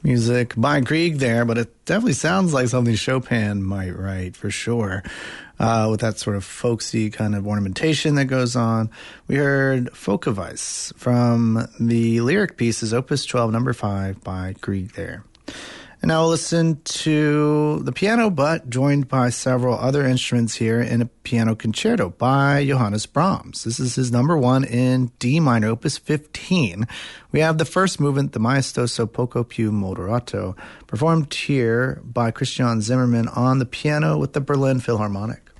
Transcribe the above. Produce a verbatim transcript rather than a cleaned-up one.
Music by Grieg there, but it definitely sounds like something Chopin might write for sure, uh, with that sort of folksy kind of ornamentation that goes on. We heard Folkeweiss from the lyric pieces, Opus twelve, number five by Grieg there. And now we'll listen to the piano, but joined by several other instruments here in a piano concerto by Johannes Brahms. This is his number one in D minor, opus fifteen. We have the first movement, the Maestoso Poco più moderato, performed here by Christian Zimmermann on the piano with the Berlin Philharmonic.